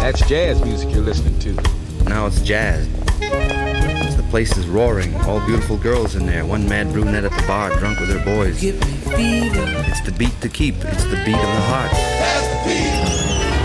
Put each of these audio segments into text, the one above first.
That's jazz music you're listening to. Now it's jazz. The place is roaring. All beautiful girls in there. One mad brunette at the bar, drunk with her boys. Give me fever. It's the beat to keep. It's the beat of the heart. That's the beat.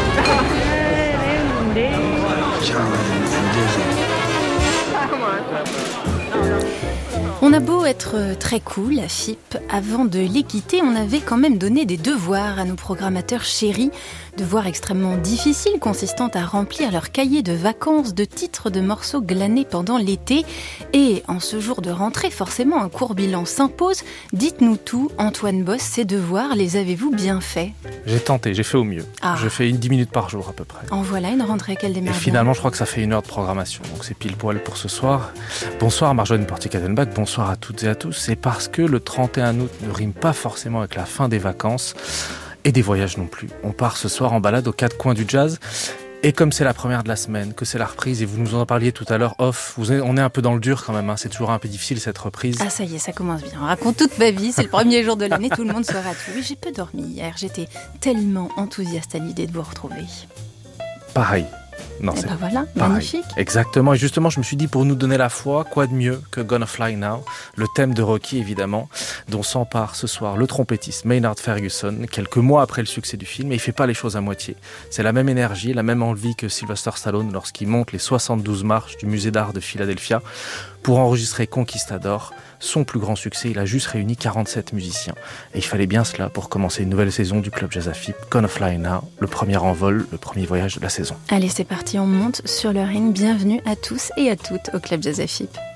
On a beau être très cool à FIP, avant de les quitter, on avait quand même donné des devoirs à nos programmateurs chéris. Devoirs extrêmement difficiles consistant à remplir leur cahier de vacances de titres de morceaux glanés pendant l'été. Et en ce jour de rentrée, forcément un court bilan s'impose. Dites-nous tout, Antoine Boss, ces devoirs, les avez-vous bien faits ? J'ai tenté, j'ai fait au mieux. Je fais 10 minutes par jour à peu près. En voilà une rentrée qu'elle démarre. Et finalement, je crois que ça fait 1 heure de programmation, donc c'est pile poil pour ce soir. Bonsoir Marjolaine Portier-Kadenbach, bonsoir à toutes et à tous. C'est parce que le 31 août ne rime pas forcément avec la fin des vacances et des voyages non plus. On part ce soir en balade aux 4 coins du jazz. Et comme c'est la première de la semaine, que c'est la reprise, et vous nous en parliez tout à l'heure off, on est un peu dans le dur quand même, c'est toujours un peu difficile cette reprise. Ah ça y est, ça commence bien. On raconte toute ma vie, c'est le premier jour de l'année, tout le monde saura tout. Oui, j'ai peu dormi hier, j'étais tellement enthousiaste à l'idée de vous retrouver. Pareil. Non, et c'est voilà, pareil. magnifique. Exactement, et justement je me suis dit pour nous donner la foi, quoi de mieux que Gonna Fly Now, le thème de Rocky évidemment, dont s'empare ce soir le trompettiste Maynard Ferguson, quelques mois après le succès du film, et il fait pas les choses à moitié. C'est la même énergie, la même envie que Sylvester Stallone lorsqu'il monte les 72 marches du musée d'art de Philadelphia pour enregistrer Conquistador, son plus grand succès. Il a juste réuni 47 musiciens. Et il fallait bien cela pour commencer une nouvelle saison du Club Jazz à FIP, Gonna Fly Now, le premier envol, le premier voyage de la saison. Allez, c'est parti, on monte sur le ring. Bienvenue à tous et à toutes au Club Jazz à FIP.